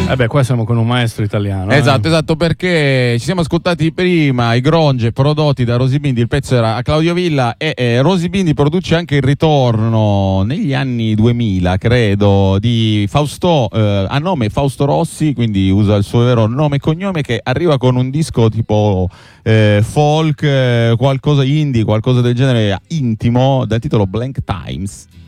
Qua siamo con un maestro italiano. Esatto, perché ci siamo ascoltati prima i Gronge prodotti da Rosy Bindi, il pezzo era a Claudio Villa e Rosy Bindi produce anche il ritorno negli anni 2000, credo, di Fausto, a nome Fausto Rossi, quindi usa il suo vero nome e cognome, che arriva con un disco tipo folk, qualcosa indie, qualcosa del genere intimo, dal titolo Blank Times.